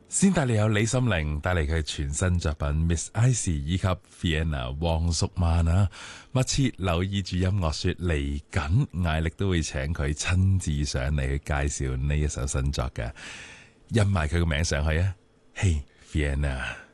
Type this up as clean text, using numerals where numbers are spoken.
先帶嚟有李心凌帶嚟佢全新作品 Miss Icy 以及 Vienna 黃淑曼啊，密切留意住音樂說嚟緊，艾力都會請佢親自上嚟去介紹呢一首新作嘅，印埋佢個名上去啊，Hey Vienna。